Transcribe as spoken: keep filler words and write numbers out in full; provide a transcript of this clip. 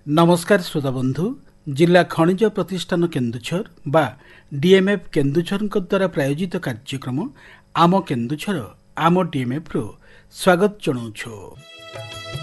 नमस्कार श्रोता बंधु जिला खनिज प्रतिष्ठान केन्दुझर बा डीएमएफ केन्दुझर द्वारा प्रायोजित कार्यक्रम आम केन्दुझर आम डीएमएफ रो स्वागत जनाऊँ।